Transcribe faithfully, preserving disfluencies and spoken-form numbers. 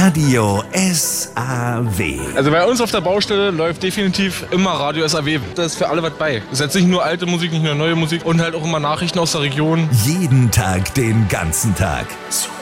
Radio S A W. Also bei uns auf der Baustelle läuft definitiv immer Radio S A W. Da ist für alle was bei. Es ist jetzt nicht nur alte Musik, nicht nur neue Musik und halt auch immer Nachrichten aus der Region. Jeden Tag, den ganzen Tag. Super.